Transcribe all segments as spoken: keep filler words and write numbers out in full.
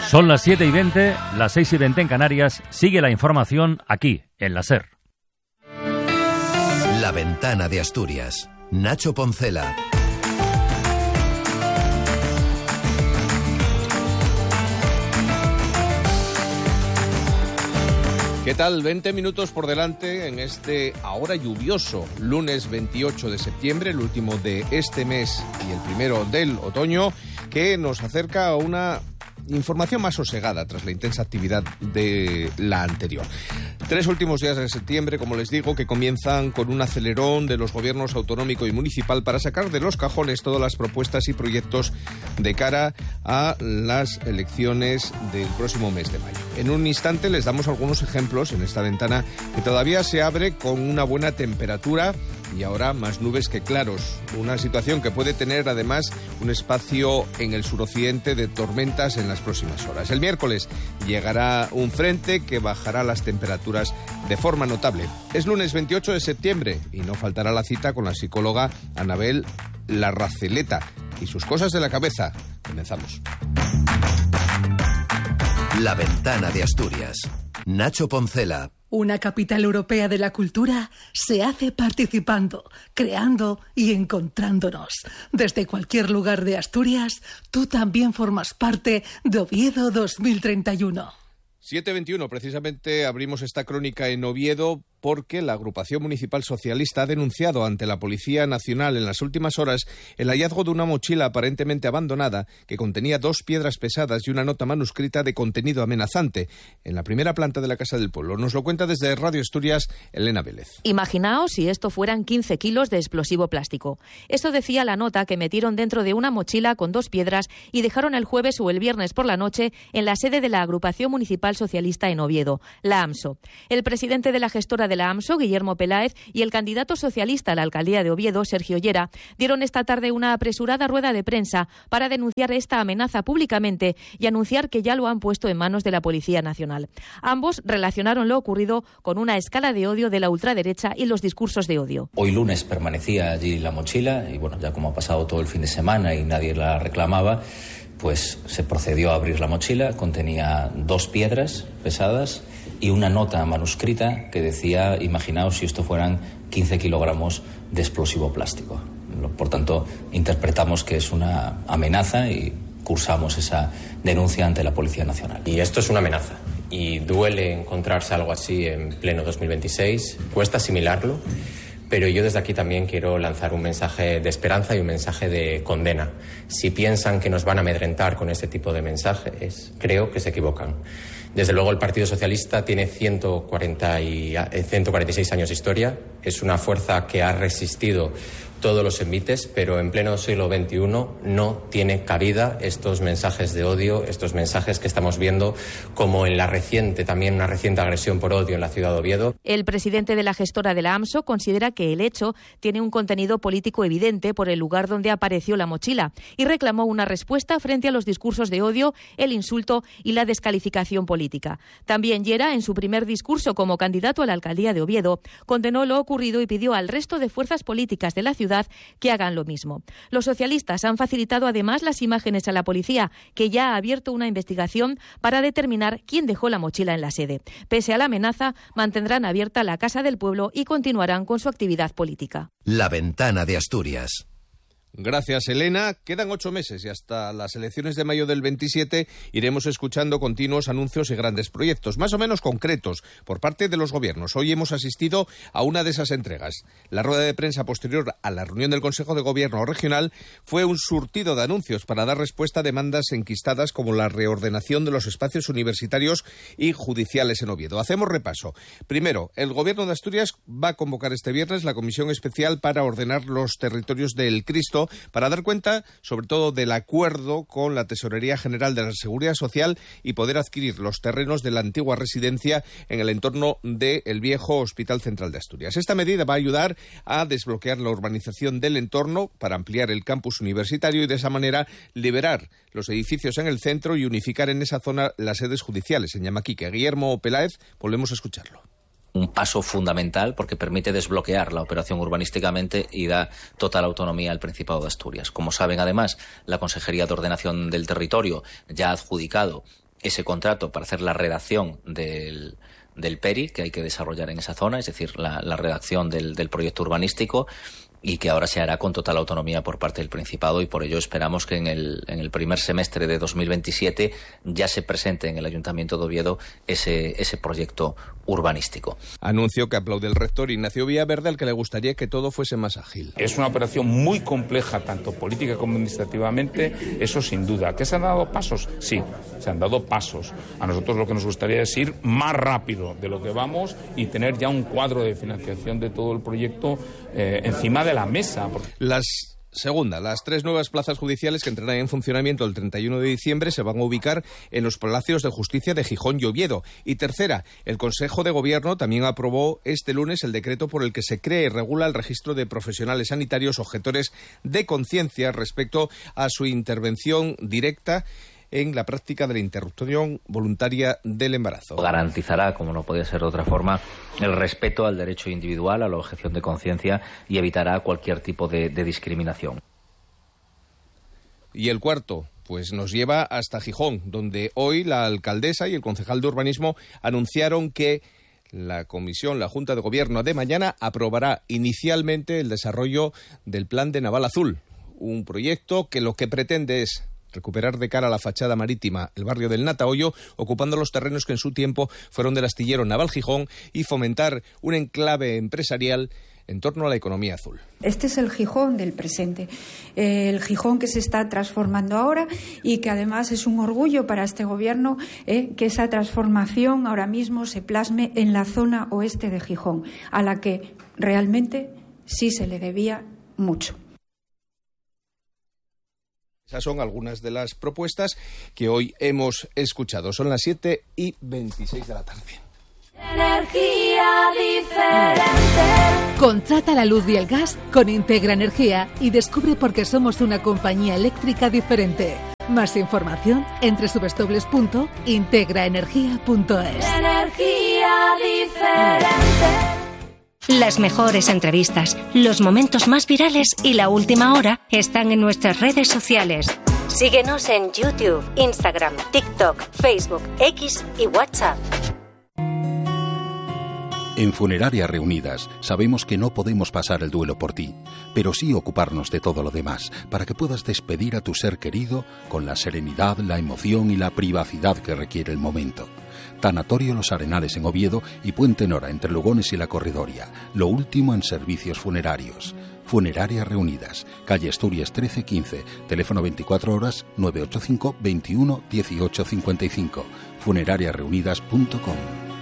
Son las siete y veinte, las seis y veinte en Canarias. Sigue la información aquí, en la SER. La Ventana de Asturias. Nacho Poncela. ¿Qué tal? veinte minutos por delante en este ahora lluvioso lunes veintiocho de septiembre, el último de este mes y el primero del otoño, que nos acerca a una información más sosegada tras la intensa actividad de la anterior. Tres últimos días de septiembre, como les digo, que comienzan con un acelerón de los gobiernos autonómico y municipal para sacar de los cajones todas las propuestas y proyectos de cara a las elecciones del próximo mes de mayo. En un instante les damos algunos ejemplos en esta ventana que todavía se abre con una buena temperatura y ahora más nubes que claros. Una situación que puede tener además un espacio en el suroccidente de tormentas en las próximas horas. El miércoles llegará un frente que bajará las temperaturas de forma notable. Es lunes veintiocho de septiembre y no faltará la cita con la psicóloga Anabel Larraceleta y sus cosas de la cabeza. Comenzamos. La Ventana de Asturias. Nacho Poncela. Una capital europea de la cultura se hace participando, creando y encontrándonos. Desde cualquier lugar de Asturias, tú también formas parte de Oviedo dos mil treinta y uno. siete veintiuno, precisamente abrimos esta crónica en Oviedo porque la agrupación municipal socialista ha denunciado ante la Policía Nacional en las últimas horas el hallazgo de una mochila aparentemente abandonada que contenía dos piedras pesadas y una nota manuscrita de contenido amenazante en la primera planta de la Casa del Pueblo. Nos lo cuenta desde Radio Asturias Elena Vélez. Imaginaos si esto fueran quince kilos de explosivo plástico. Eso decía la nota que metieron dentro de una mochila con dos piedras y dejaron el jueves o el viernes por la noche en la sede de la agrupación municipal socialista en Oviedo, la AMSO. El presidente de la gestora de la AMSO, Guillermo Peláez, y el candidato socialista a la alcaldía de Oviedo, Sergio Llera, dieron esta tarde una apresurada rueda de prensa para denunciar esta amenaza públicamente y anunciar que ya lo han puesto en manos de la Policía Nacional. Ambos relacionaron lo ocurrido con una escala de odio de la ultraderecha y los discursos de odio. Hoy lunes permanecía allí la mochila y bueno, ya como ha pasado todo el fin de semana y nadie la reclamaba, pues se procedió a abrir la mochila. Contenía dos piedras pesadas y una nota manuscrita que decía, imaginaos si esto fueran quince kilogramos de explosivo plástico. Por tanto, interpretamos que es una amenaza y cursamos esa denuncia ante la Policía Nacional. Y esto es una amenaza y duele encontrarse algo así en pleno dos mil veintiséis, cuesta asimilarlo. Pero yo desde aquí también quiero lanzar un mensaje de esperanza y un mensaje de condena. Si piensan que nos van a amedrentar con este tipo de mensajes, creo que se equivocan. Desde luego el Partido Socialista tiene ciento cuarenta y, ciento cuarenta y seis años de historia. Es una fuerza que ha resistido todos los envites, pero en pleno siglo veintiuno no tiene cabida estos mensajes de odio, estos mensajes que estamos viendo como en la reciente, también una reciente agresión por odio en la ciudad de Oviedo. El presidente de la gestora de la AMSO considera que el hecho tiene un contenido político evidente por el lugar donde apareció la mochila y reclamó una respuesta frente a los discursos de odio, el insulto y la descalificación política. También Llera, en su primer discurso como candidato a la alcaldía de Oviedo, condenó lo ocurrido y pidió al resto de fuerzas políticas de la ciudad que hagan lo mismo. Los socialistas han facilitado además las imágenes a la policía, que ya ha abierto una investigación para determinar quién dejó la mochila en la sede. Pese a la amenaza, mantendrán abierta la Casa del Pueblo y continuarán con su actividad política. La Ventana de Asturias. Gracias, Elena. Quedan ocho meses y hasta las elecciones de mayo del veintisiete iremos escuchando continuos anuncios y grandes proyectos, más o menos concretos, por parte de los gobiernos. Hoy hemos asistido a una de esas entregas. La rueda de prensa posterior a la reunión del Consejo de Gobierno Regional fue un surtido de anuncios para dar respuesta a demandas enquistadas como la reordenación de los espacios universitarios y judiciales en Oviedo. Hacemos repaso. Primero, el Gobierno de Asturias va a convocar este viernes la Comisión Especial para ordenar los territorios del Cristo para dar cuenta, sobre todo, del acuerdo con la Tesorería General de la Seguridad Social y poder adquirir los terrenos de la antigua residencia en el entorno del viejo Hospital Central de Asturias. Esta medida va a ayudar a desbloquear la urbanización del entorno para ampliar el campus universitario y de esa manera liberar los edificios en el centro y unificar en esa zona las sedes judiciales. En Llamaquique, Guillermo Peláez, volvemos a escucharlo. Un paso fundamental porque permite desbloquear la operación urbanísticamente y da total autonomía al Principado de Asturias. Como saben, además, la Consejería de Ordenación del Territorio ya ha adjudicado ese contrato para hacer la redacción del, del P E R I que hay que desarrollar en esa zona, es decir, la, la redacción del, del proyecto urbanístico, y que ahora se hará con total autonomía por parte del Principado, y por ello esperamos que en el, en el primer semestre de dos mil veintisiete ya se presente en el Ayuntamiento de Oviedo ese, ese proyecto urbanístico. Anuncio que aplaude el rector Ignacio Villaverde, al que le gustaría que todo fuese más ágil. Es una operación muy compleja, tanto política como administrativamente, eso sin duda. ¿Que se han dado pasos? Sí, se han dado pasos. A nosotros lo que nos gustaría es ir más rápido de lo que vamos y tener ya un cuadro de financiación de todo el proyecto eh, encima de la mesa. Las Segunda, las tres nuevas plazas judiciales que entrarán en funcionamiento el treinta y uno de diciembre se van a ubicar en los Palacios de Justicia de Gijón y Oviedo. Y tercera, el Consejo de Gobierno también aprobó este lunes el decreto por el que se crea y regula el registro de profesionales sanitarios objetores de conciencia respecto a su intervención directa en la práctica de la interrupción voluntaria del embarazo. Garantizará, como no podía ser de otra forma, el respeto al derecho individual, a la objeción de conciencia, y evitará cualquier tipo de, de discriminación. Y el cuarto, pues nos lleva hasta Gijón, donde hoy la alcaldesa y el concejal de urbanismo anunciaron que la comisión, la Junta de Gobierno de mañana, aprobará inicialmente el desarrollo del Plan de Naval Azul, un proyecto que lo que pretende es recuperar de cara a la fachada marítima el barrio del Natahoyo, ocupando los terrenos que en su tiempo fueron del astillero Naval Gijón, y fomentar un enclave empresarial en torno a la economía azul. Este es el Gijón del presente, el Gijón que se está transformando ahora, y que además es un orgullo para este gobierno eh, que esa transformación ahora mismo se plasme en la zona oeste de Gijón, a la que realmente sí se le debía mucho. Esas son algunas de las propuestas que hoy hemos escuchado. Son las siete y veintiséis de la tarde. Energía diferente. Contrata la luz y el gas con Integra Energía y descubre por qué somos una compañía eléctrica diferente. Más información en doble u doble u doble u punto integra energía punto es. Energía diferente. Las mejores entrevistas, los momentos más virales y la última hora están en nuestras redes sociales. Síguenos en YouTube, Instagram, TikTok, Facebook, X y WhatsApp. En Funerarias Reunidas sabemos que no podemos pasar el duelo por ti, pero sí ocuparnos de todo lo demás, para que puedas despedir a tu ser querido con la serenidad, la emoción y la privacidad que requiere el momento. Tanatorio Los Arenales en Oviedo y Puente Nora entre Lugones y La Corredoria. Lo último en servicios funerarios. Funerarias Reunidas, calle Asturias trece quince, teléfono veinticuatro horas, nueve ocho cinco, veintiuno, dieciocho cincuenta y cinco, funerarias reunidas punto com.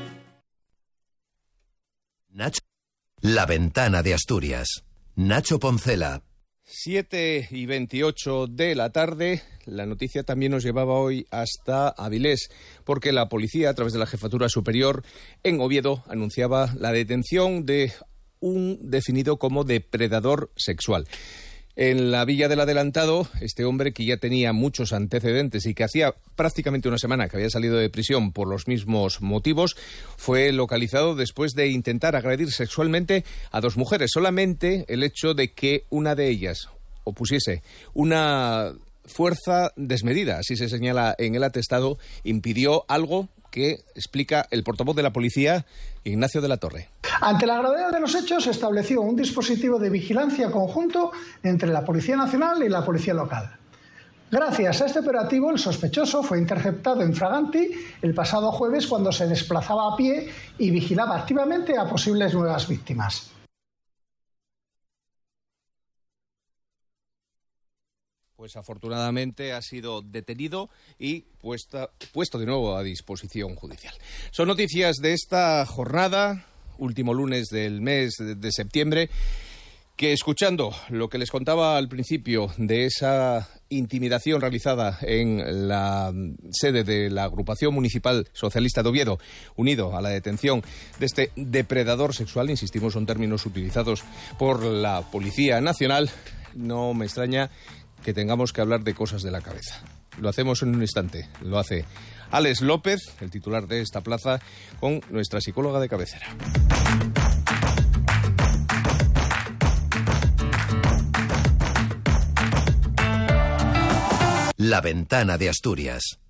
Nacho, La Ventana de Asturias. Nacho Poncela. siete y veintiocho de la tarde. La noticia también nos llevaba hoy hasta Avilés, porque la policía, a través de la Jefatura Superior en Oviedo, anunciaba la detención de un definido como depredador sexual. En la Villa del Adelantado, este hombre, que ya tenía muchos antecedentes y que hacía prácticamente una semana que había salido de prisión por los mismos motivos, fue localizado después de intentar agredir sexualmente a dos mujeres. Solamente el hecho de que una de ellas opusiese una fuerza desmedida, así se señala en el atestado, impidió algo que explica el portavoz de la policía, Ignacio de la Torre. Ante la gravedad de los hechos, se estableció un dispositivo de vigilancia conjunto entre la Policía Nacional y la Policía Local. Gracias a este operativo, el sospechoso fue interceptado en Fraganti el pasado jueves, cuando se desplazaba a pie y vigilaba activamente a posibles nuevas víctimas. Pues afortunadamente ha sido detenido y puesta, puesto de nuevo a disposición judicial. Son noticias de esta jornada, último lunes del mes de, de septiembre, que escuchando lo que les contaba al principio de esa intimidación realizada en la sede de la Agrupación Municipal Socialista de Oviedo, unido a la detención de este depredador sexual, insistimos, son términos utilizados por la Policía Nacional, no me extraña que tengamos que hablar de cosas de la cabeza. Lo hacemos en un instante. Lo hace Alex López, el titular de esta plaza, con nuestra psicóloga de cabecera. La Ventana de Asturias.